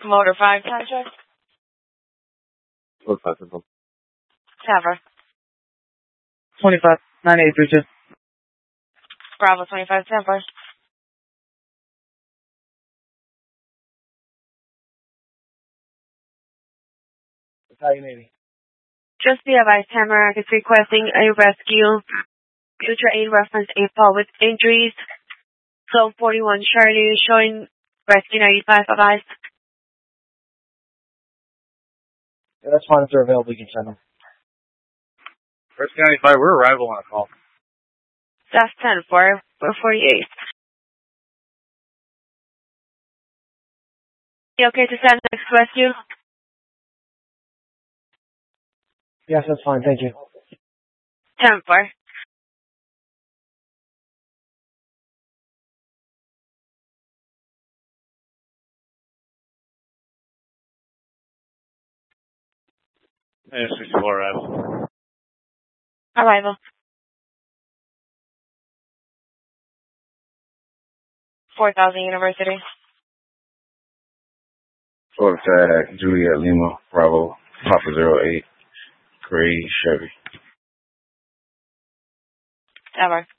Motor 5 contract. What's that simple? Tower. 25, 9832. Bravo 25 Tower. Italian Navy. Just be advised, Tamarack is requesting a rescue. Future aid reference APOL with injuries. Zone 41 Charlie is showing rescue 95 advised. Yeah, that's fine. If they're available, you can send them. Rescue 95, we're arrival on a call. That's 10 for 48. You okay to send next rescue? Yes, that's fine. Thank you. 10 for. And 64 arrival. Arrival. 4000 University. Florida Tag, Juliet Lima, Bravo, Papa 08, Gray Chevy. Tower.